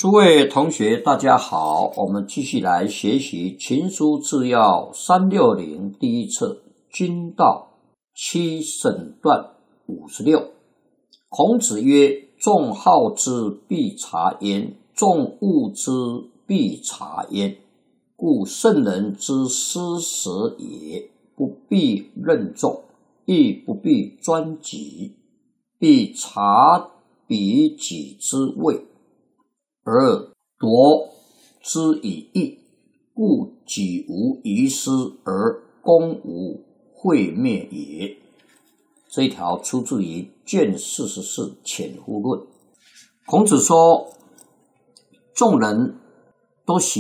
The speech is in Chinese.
诸位同学，大家好，我们继续来学习《秦书治要360》第一册君道七审段56。孔子曰：众好之，必察焉；众恶之，必察焉。故圣人之失时也，不必任重，亦不必专己，必察彼己之位，而夺之以义，故己无遗失，而公无毁灭也。这一条出自于卷44潜乎论。孔子说，众人都喜